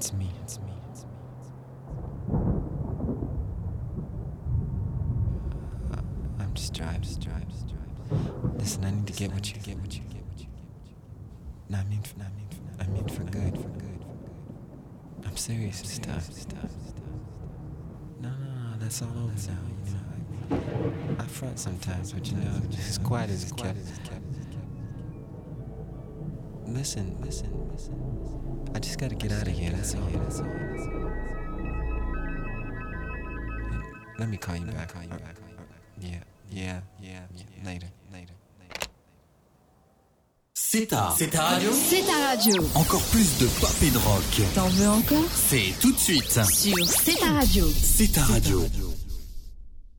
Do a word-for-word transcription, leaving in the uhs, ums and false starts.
it's me, it's me, it's me. Uh, I'm just driving, just driving, just driving. Listen, I need to get what you get, what you get, what you get, what you get. No, I mean, for, no, I mean, for, I mean for good, for good, for good. I'm serious this time, this time, this time. No, no, no, that's all over now, you know. I, I front sometimes, but you know, just as quiet as it kept. Listen, listen, listen. I just gotta get out of here, that's all, that's all. Let me call you back, call you back. Yeah, yeah, yeah, later, later. C'est ta, c'est ta radio. C'est ta radio. Encore plus de pop et de rock. T'en veux encore? C'est tout de suite Sur C'est ta radio. C'est ta radio.